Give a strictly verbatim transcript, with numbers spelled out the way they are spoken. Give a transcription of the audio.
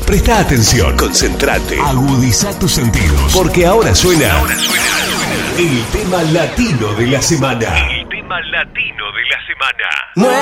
Presta atención, concentrate, agudiza tus sentidos, porque ahora suena, ahora suena el tema latino de la semana. El tema latino de la semana.